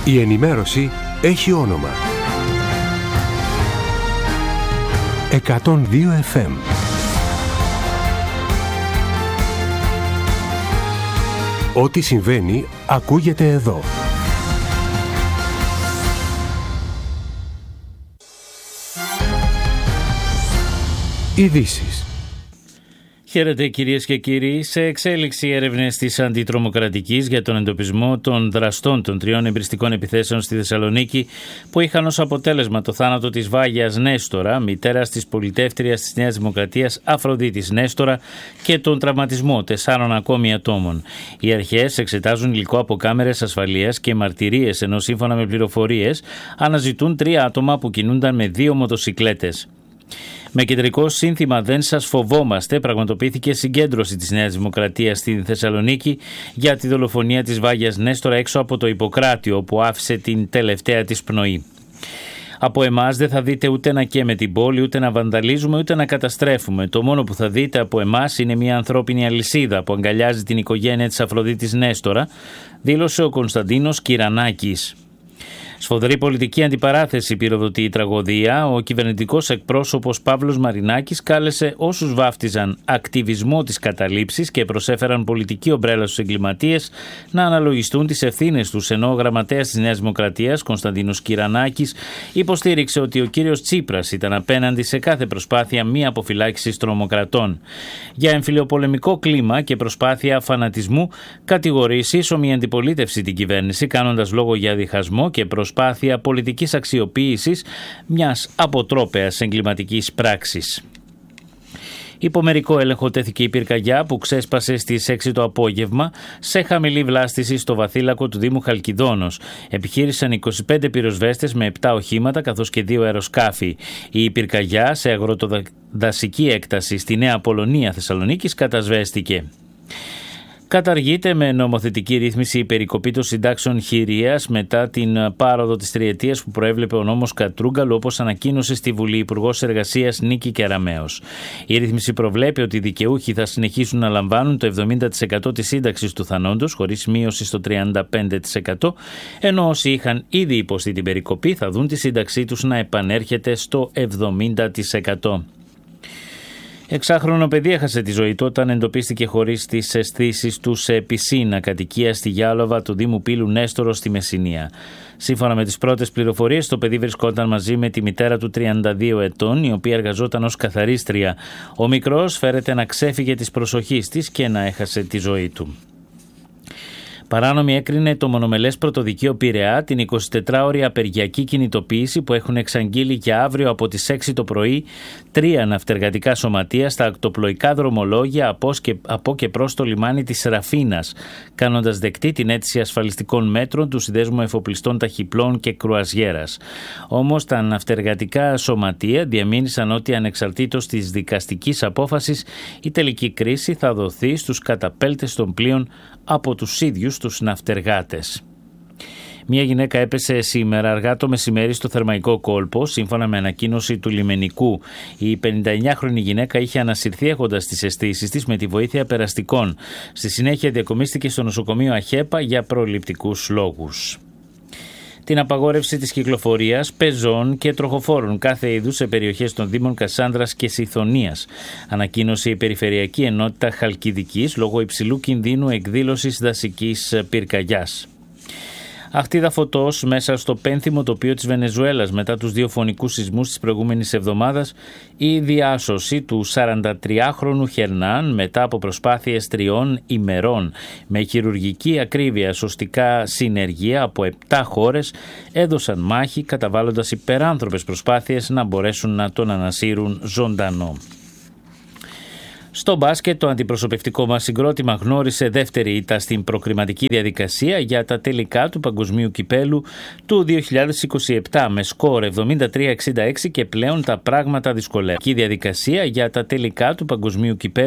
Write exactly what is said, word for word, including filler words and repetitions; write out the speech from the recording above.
Η ενημέρωση έχει όνομα. εκατόν δύο εφ εμ. Ό,τι συμβαίνει ακούγεται εδώ. Ειδήσεις. Χαίρετε κυρίες και κύριοι. Σε εξέλιξη έρευνες της Αντιτρομοκρατικής για τον εντοπισμό των δραστών των τριών εμπριστικών επιθέσεων στη Θεσσαλονίκη που είχαν ως αποτέλεσμα το θάνατο της Βάγιας Νέστορα, μητέρας της πολιτεύτριας της Νέας Δημοκρατίας Αφροδίτης Νέστορα, και τον τραυματισμό τεσσάρων ακόμη ατόμων. Οι αρχές εξετάζουν υλικό από κάμερες ασφαλείας και μαρτυρίες, ενώ σύμφωνα με πληροφορίες αναζητούν τρία άτομα που κινούνταν με δύο μοτοσικλέτες. Με κεντρικό σύνθημα «Δεν σας φοβόμαστε» πραγματοποιήθηκε συγκέντρωση της Νέας Δημοκρατίας στη Θεσσαλονίκη για τη δολοφονία της Βάγιας Νέστορα έξω από το Ιπποκράτιο, όπου άφησε την τελευταία της πνοή. Από εμάς δεν θα δείτε ούτε να καίμε την πόλη, ούτε να βανδαλίζουμε, ούτε να καταστρέφουμε. Το μόνο που θα δείτε από εμάς είναι μια ανθρώπινη αλυσίδα που αγκαλιάζει την οικογένεια της Αφροδίτης Νέστορα, δήλωσε ο Κωνσταντίνος Κυρανάκης. Σφοδρή πολιτική αντιπαράθεση πυροδοτεί η τραγωδία. Ο κυβερνητικός εκπρόσωπος Παύλος Μαρινάκης κάλεσε όσους βάφτιζαν ακτιβισμό της καταλήψης και προσέφεραν πολιτική ομπρέλα στους εγκληματίες να αναλογιστούν τις ευθύνες τους, ενώ ο γραμματέας της Νέας Δημοκρατίας, Κωνσταντίνος Κυρανάκης, υποστήριξε ότι ο κύριος Τσίπρας ήταν απέναντι σε κάθε προσπάθεια μη αποφυλάκησης τρομοκρατών. Για εμφυλιοπολεμικό κλίμα και προσπάθεια φανατισμού κατηγορεί σύσσωμη αντιπολίτευση την κυβέρνηση, κάνοντας λόγο για διχασμό και προσπάθεια προσπάθεια πολιτικής αξιοποίησης μιας αποτρόπαιας εγκληματικής πράξης. Υπό μερικό έλεγχο τέθηκε η πυρκαγιά που ξέσπασε στις έξι το απόγευμα σε χαμηλή βλάστηση στο βαθύλακο του Δήμου Χαλκιδόνος. Επιχείρησαν είκοσι πέντε πυροσβέστες με επτά οχήματα καθώς και δύο αεροσκάφη. Η πυρκαγιά σε αγροτοδασική έκταση στη Νέα Πολωνία Θεσσαλονίκης κατασβέστηκε. Καταργείται με νομοθετική ρύθμιση η περικοπή των συντάξεων χειρίας μετά την πάροδο της τριετίας που προέβλεπε ο νόμος Κατρούγκαλου, όπως ανακοίνωσε στη Βουλή Υπουργός Εργασίας Νίκη Κεραμέως. Η ρύθμιση προβλέπει ότι οι δικαιούχοι θα συνεχίσουν να λαμβάνουν το εβδομήντα τοις εκατό της σύνταξης του θανόντος, χωρίς μείωση στο τριάντα πέντε τοις εκατό, ενώ όσοι είχαν ήδη υποστεί την περικοπή θα δουν τη σύνταξή τους να επανέρχεται στο εβδομήντα τοις εκατό. Εξάχρονο παιδί έχασε τη ζωή του όταν εντοπίστηκε χωρίς τις αισθήσεις του σε πισίνα κατοικία στη Γιάλοβα του Δήμου Πύλου Νέστορο στη Μεσσηνία. Σύμφωνα με τις πρώτες πληροφορίες, το παιδί βρισκόταν μαζί με τη μητέρα του τριάντα δύο ετών, η οποία εργαζόταν ως καθαρίστρια. Ο μικρός φέρεται να ξέφυγε της προσοχής της και να έχασε τη ζωή του. Παράνομη έκρινε το μονομελές πρωτοδικείο Πειραιά την εικοσιτετράωρη απεργιακή κινητοποίηση που έχουν εξαγγείλει για αύριο από τις έξι το πρωί τρία ναυτεργατικά σωματεία στα ακτοπλοϊκά δρομολόγια από και, από και προς το λιμάνι της Ραφίνας, κάνοντας δεκτή την αίτηση ασφαλιστικών μέτρων του Συνδέσμου Εφοπλιστών Ταχυπλών και Κρουαζιέρας. Όμως τα ναυτεργατικά σωματεία διαμήνυσαν ότι ανεξαρτήτως της δικαστικής απόφασης η τελική κρίση θα δοθεί στους καταπέλτες των πλοίων από τους ίδιους τους ναυτεργάτες. Μια γυναίκα έπεσε σήμερα αργά το μεσημέρι στο Θερμαϊκό Κόλπο, σύμφωνα με ανακοίνωση του λιμενικού. Η πενηνταεννιάχρονη γυναίκα είχε ανασυρθεί έχοντας τις αισθήσεις της με τη βοήθεια περαστικών. Στη συνέχεια διακομίστηκε στο νοσοκομείο Αχέπα για προληπτικούς λόγους. Την απαγόρευση της κυκλοφορίας πεζών και τροχοφόρων κάθε είδους σε περιοχές των Δήμων Κασάνδρας και Σιθωνίας. Ανακοίνωσε η Περιφερειακή Ενότητα Χαλκιδικής λόγω υψηλού κινδύνου εκδήλωσης δασικής πυρκαγιάς. Αχτίδα φωτός μέσα στο πένθυμο τοπίο της Βενεζουέλας μετά τους δύο φωνικούς σεισμούς της προηγούμενης εβδομάδας, η διάσωση του σαραντατριάχρονου Χερνάν μετά από προσπάθειες τριών ημερών με χειρουργική ακρίβεια σωστικά συνεργεία από επτά χώρες έδωσαν μάχη καταβάλλοντας υπεράνθρωπες προσπάθειες να μπορέσουν να τον ανασύρουν ζωντανό. Στο μπάσκετ, το αντιπροσωπευτικό μας συγκρότημα γνώρισε δεύτερη ήττα στην προκριματική διαδικασία για τα τελικά του Παγκοσμίου Κυπέλου του δύο χιλιάδες είκοσι επτά με σκορ εβδομήντα τρία εξήντα έξι και πλέον τα πράγματα δυσκολεύουν. Η διαδικασία για τα τελικά του Παγκοσμίου Κυπέλου